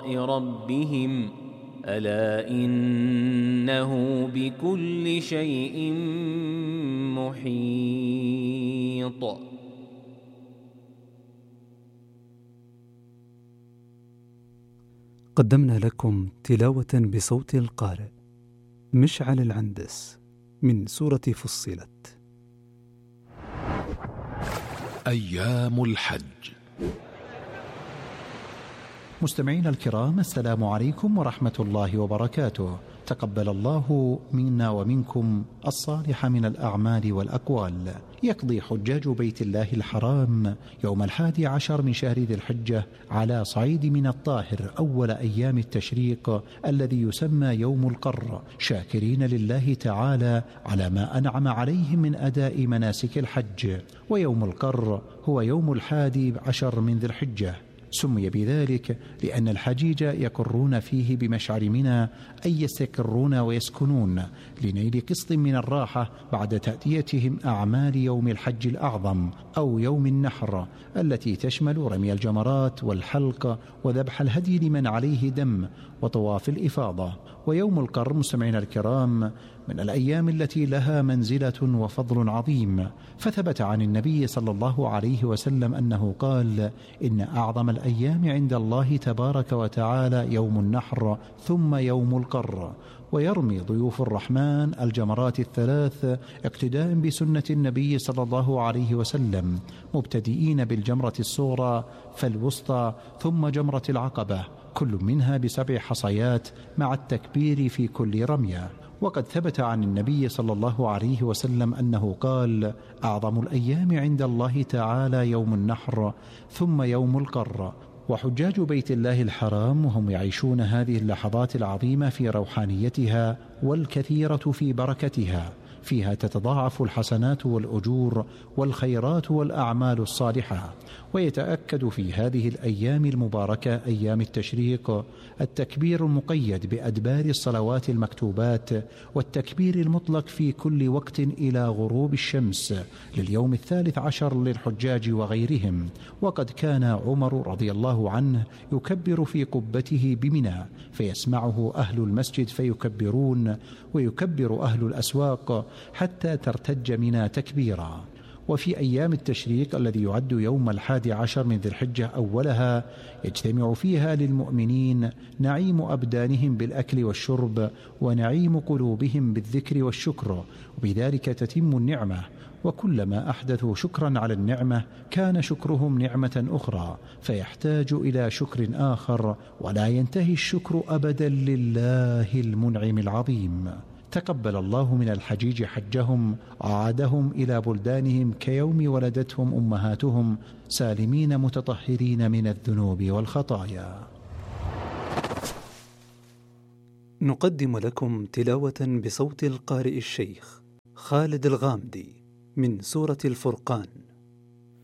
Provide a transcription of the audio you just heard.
لقاء ربهم ألا إنه بكل شيء محيط. قدمنا لكم تلاوة بصوت القارئ مشعل العندس من سورة فصلت. أيام الحج. مستمعين الكرام، السلام عليكم ورحمة الله وبركاته. تقبل الله منا ومنكم الصالح من الأعمال والأقوال. يقضي حجاج بيت الله الحرام يوم 11 من شهر ذي الحجة على صعيد من الطاهر أول أيام التشريق الذي يسمى يوم القر، شاكرين لله تعالى على ما أنعم عليهم من أداء مناسك الحج. ويوم القر هو يوم 11 من ذي الحجة، سمي بذلك لأن الحجيج يقرون فيه بمشعر منى، أي يستقرون ويسكنون لنيل قسط من الراحة بعد تأديتهم أعمال يوم الحج الأعظم أو يوم النحر، التي تشمل رمي الجمرات والحلق وذبح الهدي لمن عليه دم وطواف الإفاضة. ويوم القر مستمعين الكرام من الأيام التي لها منزلة وفضل عظيم، فثبت عن النبي صلى الله عليه وسلم أنه قال: إن أعظم الأيام عند الله تبارك وتعالى يوم النحر ثم يوم القر. ويرمي ضيوف الرحمن الجمرات الثلاث اقتداء بسنة النبي صلى الله عليه وسلم، مبتدئين بالجمرة الصغرى فالوسطى ثم جمرة العقبة، كل منها ب7 حصيات مع التكبير في كل رمية. وقد ثبت عن النبي صلى الله عليه وسلم أنه قال: أعظم الأيام عند الله تعالى يوم النحر ثم يوم القر. وحجاج بيت الله الحرام وهم يعيشون هذه اللحظات العظيمة في روحانيتها والكثيرة في بركتها، فيها تتضاعف الحسنات والأجور والخيرات والأعمال الصالحة. ويتأكد في هذه الأيام المباركة أيام التشريق التكبير المقيد بأدبار الصلوات المكتوبات والتكبير المطلق في كل وقت إلى غروب الشمس لليوم 13 للحجاج وغيرهم. وقد كان عمر رضي الله عنه يكبر في قبته بمنى، فيسمعه أهل المسجد فيكبرون، ويكبر أهل الأسواق حتى ترتج منى تكبيرا. وفي أيام التشريق الذي يعد يوم 11 من ذي الحجة أولها، يجتمع فيها للمؤمنين نعيم أبدانهم بالأكل والشرب ونعيم قلوبهم بالذكر والشكر، وبذلك تتم النعمة. وكلما أحدثوا شكرا على النعمة كان شكرهم نعمة أخرى، فيحتاج إلى شكر آخر، ولا ينتهي الشكر أبدا لله المنعم العظيم. تقبل الله من الحجيج حجهم، عادهم إلى بلدانهم كيوم ولدتهم أمهاتهم، سالمين متطهرين من الذنوب والخطايا. نقدم لكم تلاوة بصوت القارئ الشيخ خالد الغامدي من سورة الفرقان.